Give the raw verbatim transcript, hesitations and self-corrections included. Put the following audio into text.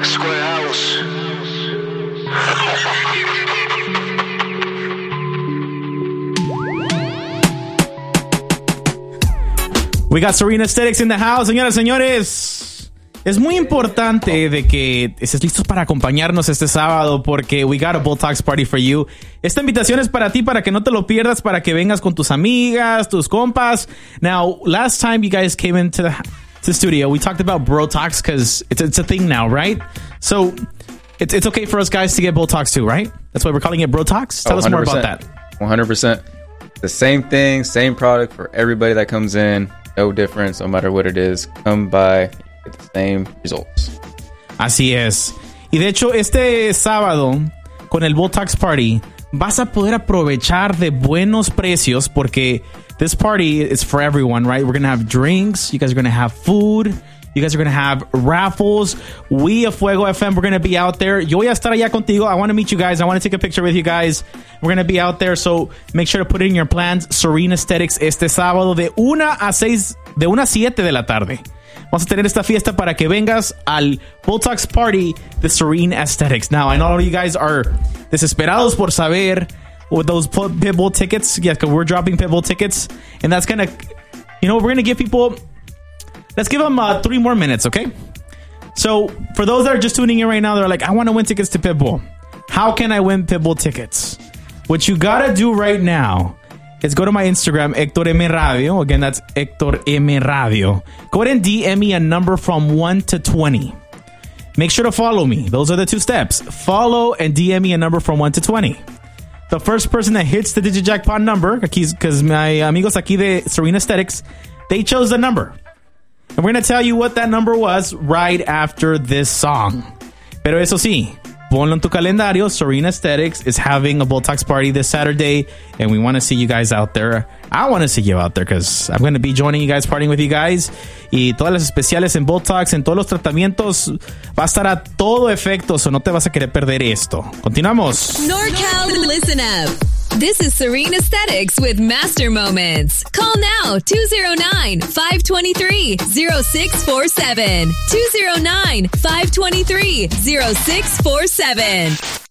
Square House. We got Serena Aesthetics in the house, señoras y señores. Es muy importante de que estés listos para acompañarnos este sábado porque we got a Botox party for you. Esta invitación es para ti, para que no te lo pierdas, para que vengas con tus amigas, tus compas. Now, last time you guys came into the, to the studio, we talked about Brotox because it's, it's a thing now, right? So, it's, it's okay for us guys to get Botox too, right? That's why we're calling it Brotox. Tell oh, us more about that. one hundred percent. The same thing, same product for everybody that comes in. No difference, no matter what it is. Come by, get the same results. Así es. Y de hecho, este sábado, con el Botox Party, vas a poder aprovechar de buenos precios porque this party is for everyone, right? We're going to have drinks. You guys are going to have food. You guys are going to have raffles. We of Fuego F M, we're going to be out there. Yo voy a estar allá contigo. I want to meet you guys. I want to take a picture with you guys. We're going to be out there, so make sure to put it in your plans. Serena Aesthetics este sábado de una a seis, de una a siete de la tarde. Vamos a tener esta fiesta para que vengas al Botox Party de Serena Aesthetics. Now, I know all of you guys are desesperados por saber with those Pitbull tickets. Yeah, because we're dropping Pitbull tickets. And that's going to, you know, we're going to give people... Let's give them uh, three more minutes, okay? So, for those that are just tuning in right now, they're like, I want to win tickets to Pitbull. How can I win Pitbull tickets? What you gotta do right now is go to my Instagram, Hector M. Radio. Again, that's Hector M. Radio. Go ahead and D M me a number from one to twenty. Make sure to follow me. Those are the two steps. Follow and D M me a number from one to twenty. The first person that hits the Digit Jackpot number, because my amigos aquí de Serena Aesthetics, they chose the number. And we're going to tell you what that number was right after this song. Pero eso sí, ponlo en tu calendario. Serena Aesthetics is having a Botox party this Saturday, and we want to see you guys out there. I want to see you out there because I'm going to be joining you guys, partying with you guys. Y todas las especiales en Botox, en todos los tratamientos, va a estar a todo efecto, so no te vas a querer perder esto. Continuamos. NorCal, listen up. This is Serena Aesthetics with Master Moments. Call now, two oh nine, five two three, oh six four seven. two oh nine, five two three, oh six four seven.